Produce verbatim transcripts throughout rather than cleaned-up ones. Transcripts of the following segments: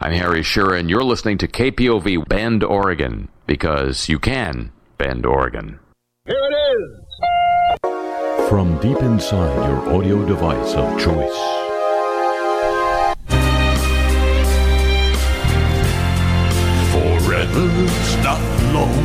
I'm Harry Shearer, and you're listening to K P O V Bend, Oregon, because you can Bend, Oregon. Here it is! From deep inside your audio device of choice. Forever's not long.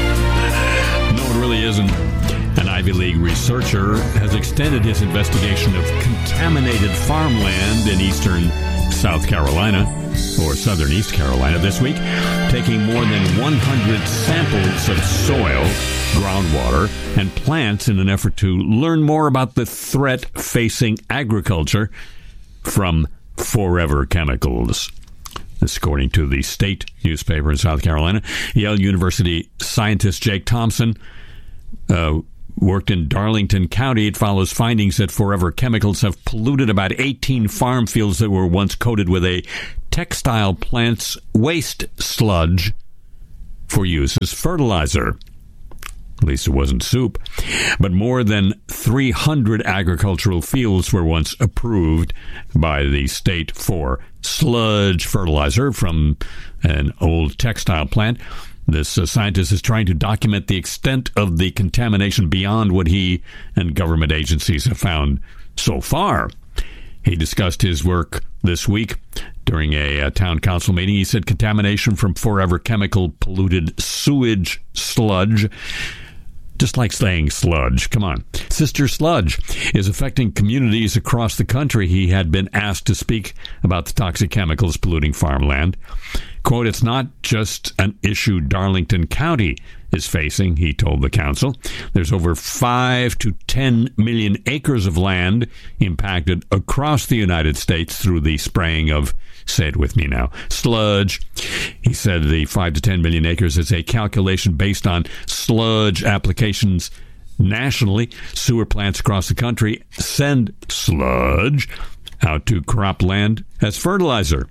No, it really isn't. An Ivy League researcher has extended his investigation of contaminated farmland in eastern South Carolina, or southern East Carolina this week, taking more than one hundred samples of soil, groundwater, and plants in an effort to learn more about the threat facing agriculture from forever chemicals. This, according to the state newspaper in South Carolina. Yale University scientist Jake Thompson uh, worked in Darlington County. It follows findings that forever chemicals have polluted about eighteen farm fields that were once coated with a textile plant's waste sludge for use as fertilizer. At least it wasn't soup. But more than three hundred agricultural fields were once approved by the state for sludge fertilizer from an old textile plant. This uh, scientist is trying to document the extent of the contamination beyond what he and government agencies have found so far. He discussed his work this week during a, a town council meeting. He said contamination from forever chemical polluted sewage sludge, just like saying sludge, come on, sister sludge, is affecting communities across the country. He had been asked to speak about the toxic chemicals polluting farmland. Quote, it's not just an issue Darlington County is facing, he told the council. There's over five to ten million acres of land impacted across the United States through the spraying of, say it with me now, sludge. He said the five to ten million acres is a calculation based on sludge applications nationally. Sewer plants across the country send sludge out to cropland as fertilizer.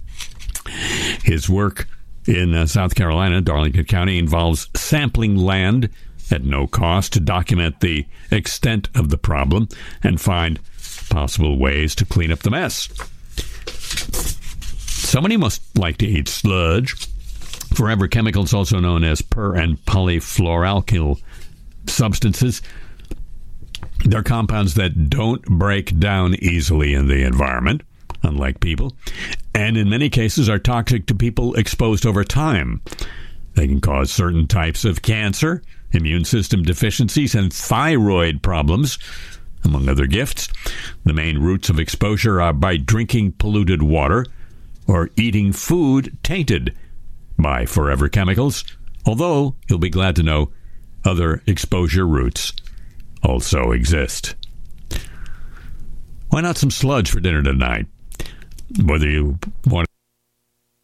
His work in uh, South Carolina, Darlington County, involves sampling land at no cost to document the extent of the problem and find possible ways to clean up the mess. Somebody must like to eat sludge. Forever chemicals, also known as per- and polyfluoroalkyl substances, they're compounds that don't break down easily in the environment, unlike people, and in many cases are toxic to people exposed over time. They can cause certain types of cancer, immune system deficiencies, and thyroid problems, among other gifts. The main routes of exposure are by drinking polluted water or eating food tainted by forever chemicals, although you'll be glad to know other exposure routes also exist. Why not some sludge for dinner tonight? Whether you want